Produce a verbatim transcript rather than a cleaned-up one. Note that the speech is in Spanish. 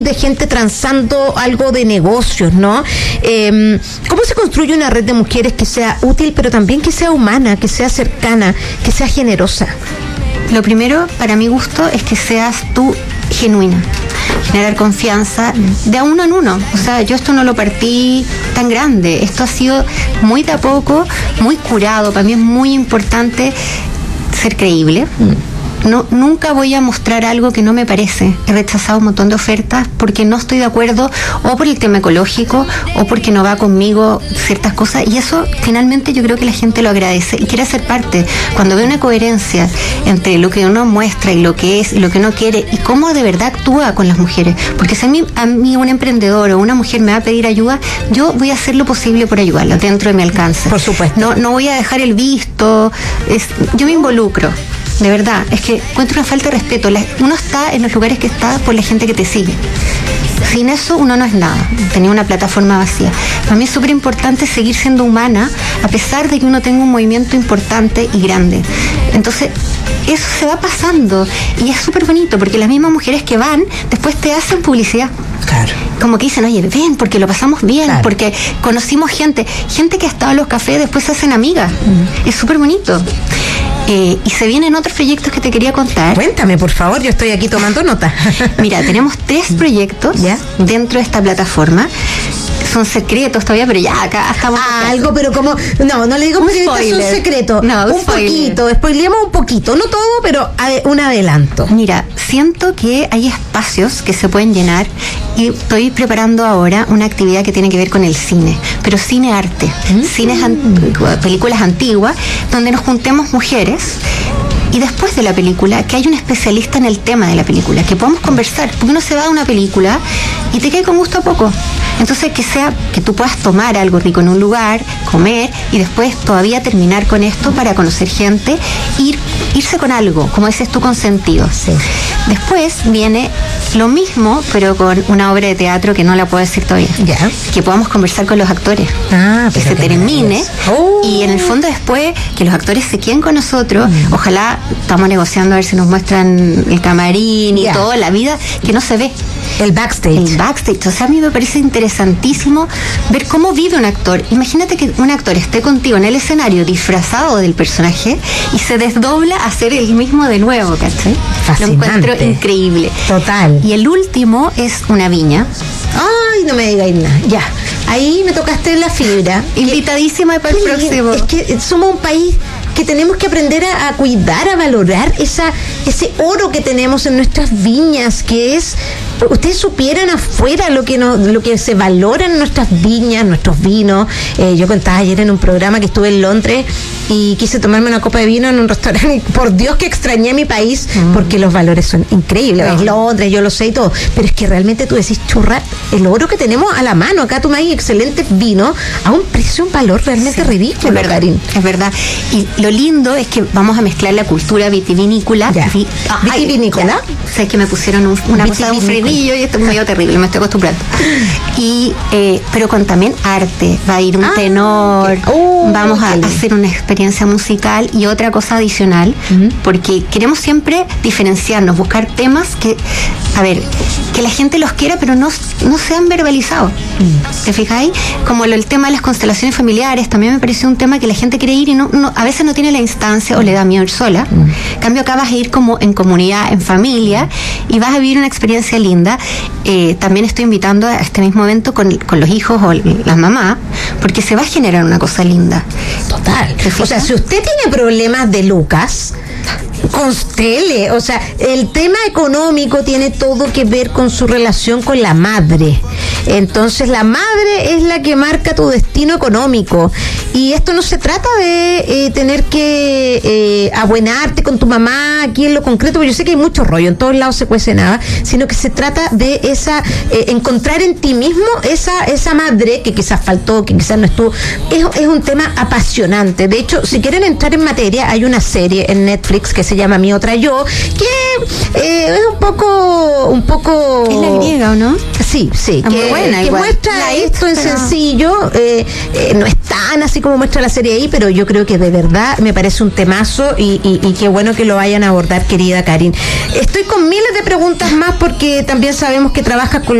de gente transando algo de negocios, ¿no? Eh, ¿Cómo se construye una red de mujeres que sea útil, pero también que sea humana, que sea cercana, que sea generosa? Lo primero, para mi gusto, es que seas tú genuina. Generar confianza de a uno en uno. O sea, yo esto no lo partí tan grande. Esto ha sido muy de a poco, muy curado. Para mí es muy importante ser creíble. No, nunca voy a mostrar algo que no me parece. He rechazado un montón de ofertas porque no estoy de acuerdo, o por el tema ecológico, o porque no va conmigo ciertas cosas, y eso finalmente yo creo que la gente lo agradece y quiere ser parte. Cuando ve una coherencia entre lo que uno muestra y lo que es y lo que uno quiere, y cómo de verdad actúa con las mujeres, porque si a mí, a mí un emprendedor o una mujer me va a pedir ayuda, yo voy a hacer lo posible por ayudarla dentro de mi alcance. Por supuesto. No, no voy a dejar el visto, es, yo me involucro. De verdad, es que encuentro una falta de respeto. La, uno está en los lugares que está por la gente que te sigue. Sin eso uno no es nada. Tenía una plataforma vacía. Para mí es súper importante seguir siendo humana, a pesar de que uno tenga un movimiento importante y grande. Entonces, eso se va pasando y es súper bonito, porque las mismas mujeres que van, después te hacen publicidad. Claro. Como que dicen, oye, ven, porque lo pasamos bien, claro, porque conocimos gente, gente que ha estado en los cafés, después se hacen amigas. Mm. Es súper bonito. Eh, y se vienen otros proyectos que te quería contar. Cuéntame, por favor, yo estoy aquí tomando nota. Mira, tenemos tres proyectos ¿Ya? dentro de esta plataforma. Son secretos todavía, pero ya acá estamos. Ah, algo, pero como. No, no le digo que son secretos. No, un spoiler. poquito, spoileemos un poquito. No todo, pero un adelanto. Mira, siento que hay espacios que se pueden llenar y estoy preparando ahora una actividad que tiene que ver con el cine, pero cine arte, mm. cines an- películas antiguas, donde nos juntemos mujeres. Y después de la película, que hay un especialista en el tema de la película, que podamos conversar, porque uno se va a una película y te queda con gusto a poco. Entonces, que sea que tú puedas tomar algo rico en un lugar, comer, y después todavía terminar con esto para conocer gente, ir, irse con algo, como dices tú, con sentido. Sí. Después viene lo mismo, pero con una obra de teatro que no la puedo decir todavía. Ya. Que podamos conversar con los actores. Ah, que se termine. Oh. Y en el fondo después, que los actores se queden con nosotros. Mm. Ojalá, estamos negociando a ver si nos muestran el camarín y yeah. toda la vida que no se ve. El backstage. El backstage. O sea, a mí me parece interesantísimo ver cómo vive un actor. Imagínate que un actor esté contigo en el escenario disfrazado del personaje y se desdobla a ser el mismo de nuevo, ¿cachai? Fascinante. Lo encuentro increíble. Total. Y el último es una viña. Ay, no me digáis nada. Ya. Ahí me tocaste la fibra. Invitadísima para el próximo. Es que somos un país que tenemos que aprender a, a cuidar, a valorar esa ese oro que tenemos en nuestras viñas, que es, ustedes supieran afuera lo que nos, lo que se valora en nuestras viñas, nuestros vinos. Eh, yo contaba ayer en un programa que estuve en Londres y quise tomarme una copa de vino en un restaurante y por Dios que extrañé mi país, mm. porque los valores son increíbles. No. Es Londres, yo lo sé y todo, pero es que realmente tú decís, churra, el oro que tenemos a la mano, acá tú me hay excelentes vinos a un precio, un valor realmente sí, ridículo, es verdad, Karin. Es verdad. Y lo lindo es que vamos a mezclar la cultura vitivinícola. Ya. Vi, ah, ¿Vitivinícola? Sé que me pusieron un, una cosa de un frenillo y esto es medio terrible, me estoy acostumbrando. Y, eh, pero con también arte, va a ir un ah, tenor, uh, vamos a, a hacer una experiencia musical y otra cosa adicional, uh-huh. porque queremos siempre diferenciarnos, buscar temas que, a ver, que la gente los quiera, pero no, no sean verbalizados. Uh-huh. ¿Te fijáis? Como lo, el tema de las constelaciones familiares, también me pareció un tema que la gente quiere ir y no, no a veces no tiene la instancia o le da miedo ir sola. Uh-huh. En cambio, acá vas a ir como en comunidad, en familia, y vas a vivir una experiencia linda. Eh, también estoy invitando a este mismo evento con, con los hijos o las mamás, porque se va a generar una cosa linda. Total. O sea, si usted tiene problemas de lucas, constele, o sea, el tema económico tiene todo que ver con su relación con la madre. Entonces la madre es la que marca tu destino económico, y esto no se trata de eh, tener que eh, abuenarte con tu mamá aquí en lo concreto, porque yo sé que hay mucho rollo, en todos lados se cuece nada, sino que se trata de esa eh, encontrar en ti mismo esa esa madre que quizás faltó, que quizás no estuvo. Es, es un tema apasionante. De hecho, si quieren entrar en materia, hay una serie en Netflix que se llama llama Mi Otra Yo, que eh, es un poco, un poco... Es la griega, ¿o no? Sí, sí, ah, que, buena, que muestra la esto en pero... sencillo, eh, eh, no es tan así como muestra la serie ahí, pero yo creo que de verdad me parece un temazo y, y, y qué bueno que lo vayan a abordar, querida Karin. Estoy con miles de preguntas más porque también sabemos que trabajas con